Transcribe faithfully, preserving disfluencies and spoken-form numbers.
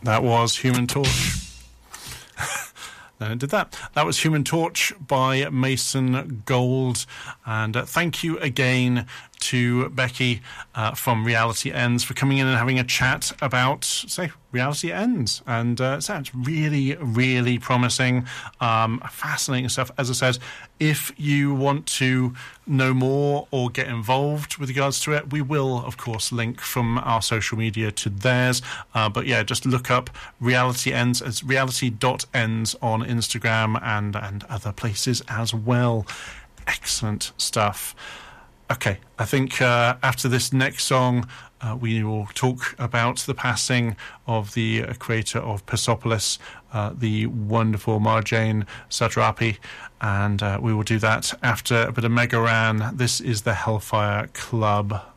That was Human Torch. Then it did that. That was Human Torch by Mason Gold. And uh, thank you again to Becky uh, from Reality Ends for coming in and having a chat about, say, Reality Ends. And uh, it sounds really, really promising. Um, fascinating stuff. As I said, if you want to know more or get involved with regards to it, we will, of course, link from our social media to theirs. Uh, but yeah, just look up Reality Ends as reality dot ends on Instagram and, and other places as well. Excellent stuff. Okay, I think uh, after this next song, uh, we will talk about the passing of the uh, creator of Persepolis, uh, the wonderful Marjane Satrapi, and uh, we will do that after a bit of Mega Ran. This is the Hellfire Club.